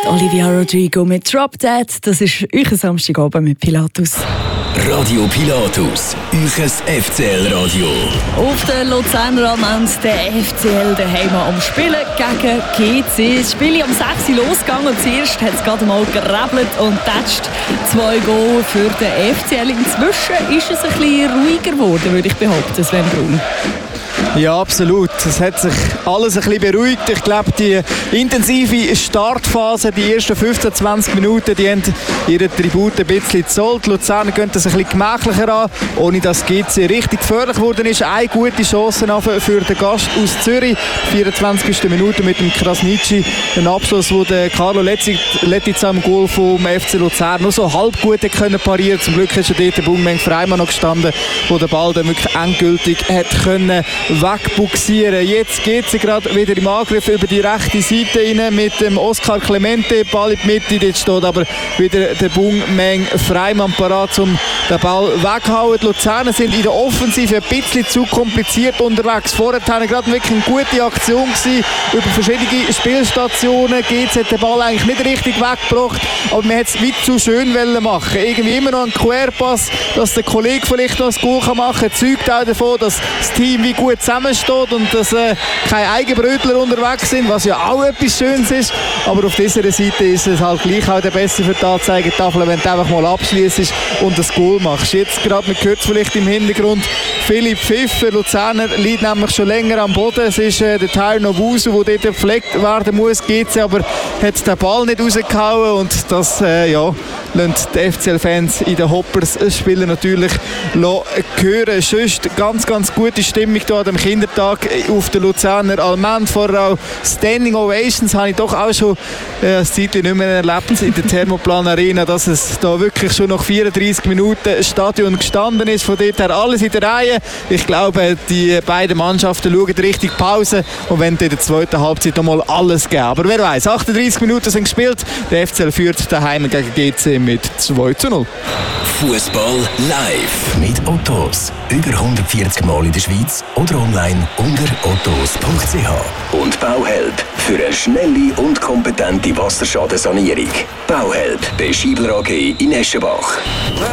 Olivia Rodrigo mit Drop Dead. Das ist euer Samstagabend mit Pilatus. Radio Pilatus, euer FCL-Radio. Auf der Luzerner Almend, der FCL daheim am Spielen gegen GC. Das Spiel ist um 6 Uhr losgegangen und zuerst hat es gerade mal gerabbelt und tätscht 2 Goal für den FCL. Inzwischen ist es ein bisschen ruhiger geworden, würde ich behaupten, Sven Brun. Ja, absolut. Es hat sich alles ein bisschen beruhigt. Ich glaube, die intensive Startphase, die ersten 15-20 Minuten, die haben ihre Tribute ein bisschen gezollt. Die Luzerner gehen das ein bisschen gemächlicher an, ohne dass GC richtig gefährlich geworden ist. Eine gute Chance für den Gast aus Zürich. 24. Minute mit dem Krasnitschi. Ein Abschluss, wo der Carlo Letizia am Goal vom FC Luzern nur so halb gut können parieren. Zum Glück ist dort der Bungmeng Freimann noch gestanden, wo der Ball dann wirklich endgültig hat können wegbuxieren. Jetzt geht sie gerade wieder im Angriff über die rechte Seite rein mit dem Oscar Clemente. Ball in die Mitte, dort steht aber wieder der Bungmeng Freimann parat, um den Ball wegzuhauen. Die Luzerner sind in der Offensive ein bisschen zu kompliziert unterwegs. Vorher haben gerade wirklich eine gute Aktion gewesen, über verschiedene Spielstationen. GC hat den Ball eigentlich nicht richtig weggebracht, aber man hat es weit zu schön machen. Irgendwie immer noch ein Querpass, dass der Kollege vielleicht noch das Goal machen kann, zeugt auch davon, dass das Team wie gut zusammensteht und dass keine Eigenbrötler unterwegs sind, was ja auch etwas Schönes ist. Aber auf dieser Seite ist es halt gleich auch der Besser für die Anzeigetafel, wenn du einfach mal abschließt und das Goal machst. Jetzt gerade, man hört es vielleicht im Hintergrund, Philipp Pfiffer, Luzerner, liegt nämlich schon länger am Boden. Es ist der Teil Novusu, der dort gepflegt werden muss, GC, aber hat den Ball nicht rausgehauen und das lässt die FCL-Fans in den Hoppers-Spielen natürlich hören. Sonst ganz, ganz gute Stimmung hier an dem Kindertag auf der Luzerner Almend. Vorher auch Standing Ovations habe ich doch auch schon eine Zeit nicht mehr erlebt in der Thermoplan Arena, dass es da wirklich schon nach 34 Minuten ein Stadion gestanden ist. Von dort her alles in der Reihe. Ich glaube, die beiden Mannschaften schauen richtig Pause und wollen in der zweiten Halbzeit noch mal alles geben. Aber wer weiß, 38 Minuten sind gespielt. Der FCL führt daheim gegen GC mit 2:0. Fußball live mit Ottos. Über 140 Mal in der Schweiz oder online unter ottos.ch. Und Bauhelp für eine schnelle und kompetente Wasserschadensanierung. Bauhelp bei Schiebler AG in Eschenbach.